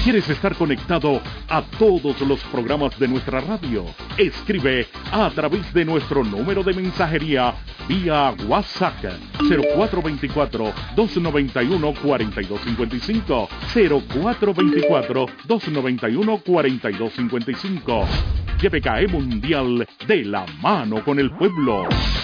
¿Quieres estar conectado a todos los programas de nuestra radio? Escribe a través de nuestro número de mensajería vía WhatsApp 0424-291-4255. 0424-291-4255. GPKE Mundial, de la mano con el pueblo.